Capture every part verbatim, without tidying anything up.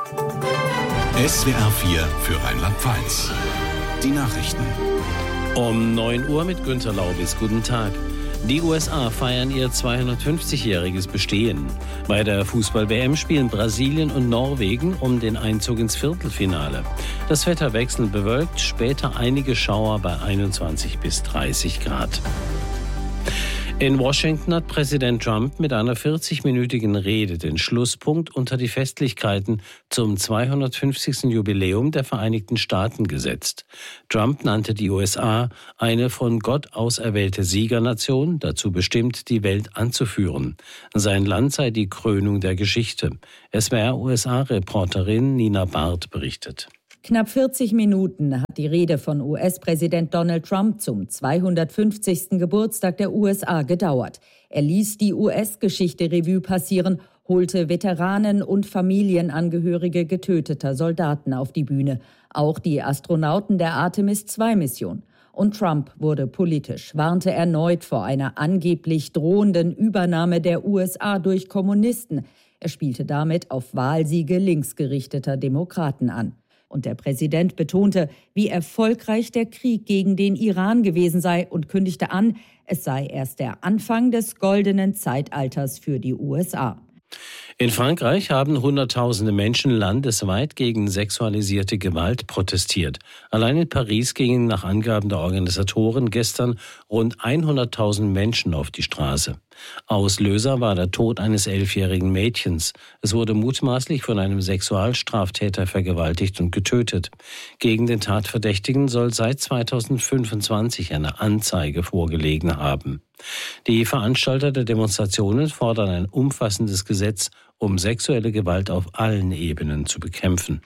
S W R vier für Rheinland-Pfalz. Die Nachrichten. Um neun Uhr mit Günter Laubis. Guten Tag. Die U S A feiern ihr zweihundertfünfzigjähriges Bestehen. Bei der Fußball-W M spielen Brasilien und Norwegen um den Einzug ins Viertelfinale. Das Wetter wechselnd bewölkt, später einige Schauer bei einundzwanzig bis dreißig Grad. In Washington hat Präsident Trump mit einer vierzigminütigen Rede den Schlusspunkt unter die Festlichkeiten zum zweihundertfünfzigsten Jubiläum der Vereinigten Staaten gesetzt. Trump nannte die U S A eine von Gott auserwählte Siegernation, dazu bestimmt, die Welt anzuführen. Sein Land sei die Krönung der Geschichte. S W R-U S A-Reporterin Nina Barth berichtet. Knapp vierzig Minuten hat die Rede von U S-Präsident Donald Trump zum zweihundertfünfzigsten Geburtstag der U S A gedauert. Er ließ die U S-Geschichte Revue passieren, holte Veteranen und Familienangehörige getöteter Soldaten auf die Bühne, auch die Astronauten der Artemis zwei Mission. Und Trump wurde politisch, warnte erneut vor einer angeblich drohenden Übernahme der U S A durch Kommunisten. Er spielte damit auf Wahlsiege linksgerichteter Demokraten an. Und der Präsident betonte, wie erfolgreich der Krieg gegen den Iran gewesen sei und kündigte an, es sei erst der Anfang des goldenen Zeitalters für die U S A. In Frankreich haben Hunderttausende Menschen landesweit gegen sexualisierte Gewalt protestiert. Allein in Paris gingen nach Angaben der Organisatoren gestern rund hunderttausend Menschen auf die Straße. Auslöser war der Tod eines elfjährigen Mädchens. Es wurde mutmaßlich von einem Sexualstraftäter vergewaltigt und getötet. Gegen den Tatverdächtigen soll seit zweitausendfünfundzwanzig eine Anzeige vorgelegen haben. Die Veranstalter der Demonstrationen fordern ein umfassendes Gesetz, um sexuelle Gewalt auf allen Ebenen zu bekämpfen.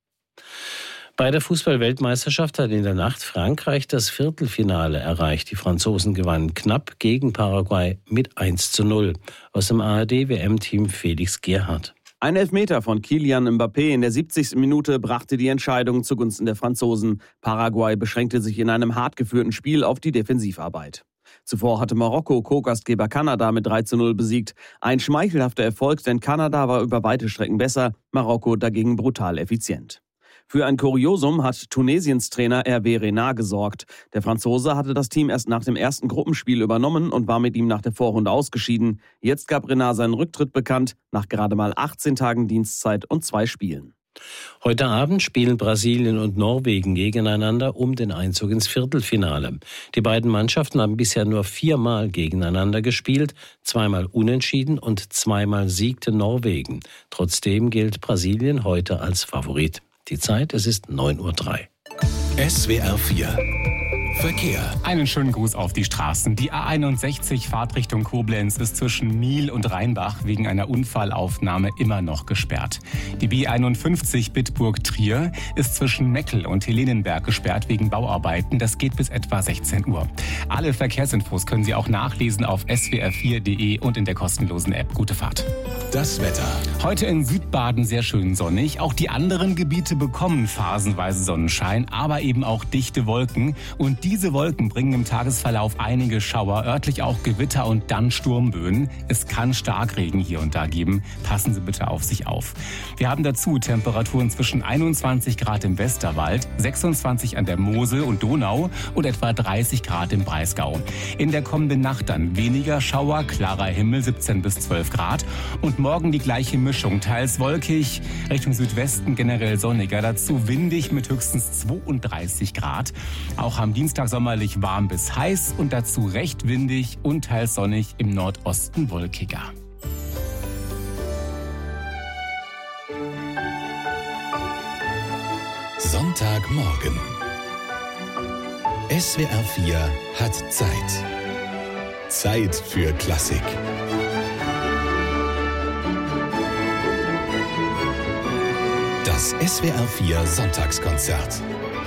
Bei der Fußball-Weltmeisterschaft hat in der Nacht Frankreich das Viertelfinale erreicht. Die Franzosen gewannen knapp gegen Paraguay mit eins zu null. Aus dem A R D-W M-Team Felix Gerhardt. Ein Elfmeter von Kylian Mbappé in der siebzigsten Minute brachte die Entscheidung zugunsten der Franzosen. Paraguay beschränkte sich in einem hart geführten Spiel auf die Defensivarbeit. Zuvor hatte Marokko Co-Gastgeber Kanada mit drei zu null besiegt. Ein schmeichelhafter Erfolg, denn Kanada war über weite Strecken besser, Marokko dagegen brutal effizient. Für ein Kuriosum hat Tunesiens Trainer Hervé Renard gesorgt. Der Franzose hatte das Team erst nach dem ersten Gruppenspiel übernommen und war mit ihm nach der Vorrunde ausgeschieden. Jetzt gab Renard seinen Rücktritt bekannt, nach gerade mal achtzehn Tagen Dienstzeit und zwei Spielen. Heute Abend spielen Brasilien und Norwegen gegeneinander um den Einzug ins Viertelfinale. Die beiden Mannschaften haben bisher nur viermal gegeneinander gespielt, zweimal unentschieden und zweimal siegte Norwegen. Trotzdem gilt Brasilien heute als Favorit. Die Zeit, es ist neun Uhr drei. S W R vier Verkehr. Einen schönen Gruß auf die Straßen. Die A einundsechzig Fahrtrichtung Koblenz ist zwischen Miel und Rheinbach wegen einer Unfallaufnahme immer noch gesperrt. Die B einundfünfzig Bitburg-Trier ist zwischen Meckel und Helenenberg gesperrt wegen Bauarbeiten. Das geht bis etwa sechzehn Uhr. Alle Verkehrsinfos können Sie auch nachlesen auf s w r vier punkt d e und in der kostenlosen App. Gute Fahrt. Das Wetter. Heute in Südbaden sehr schön sonnig. Auch die anderen Gebiete bekommen phasenweise Sonnenschein, aber eben auch dichte Wolken. Und diese Wolken bringen im Tagesverlauf einige Schauer, örtlich auch Gewitter und dann Sturmböen. Es kann Starkregen hier und da geben. Passen Sie bitte auf sich auf. Wir haben dazu Temperaturen zwischen einundzwanzig Grad im Westerwald, sechsundzwanzig an der Mosel und Donau und etwa dreißig Grad im Breisgau. In der kommenden Nacht dann weniger Schauer, klarer Himmel, siebzehn bis zwölf Grad. Und morgen die gleiche Mischung, teils wolkig, Richtung Südwesten generell sonniger, dazu windig mit höchstens zweiunddreißig Grad. Auch am Dienstag sommerlich warm bis heiß und dazu recht windig und teils sonnig, im Nordosten wolkiger. Sonntagmorgen. S W R vier hat Zeit. Zeit für Klassik. Das S W R vier Sonntagskonzert.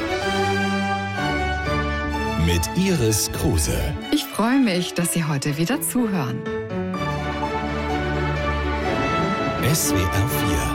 Mit Iris Kruse. Ich freue mich, dass Sie heute wieder zuhören. S W R vier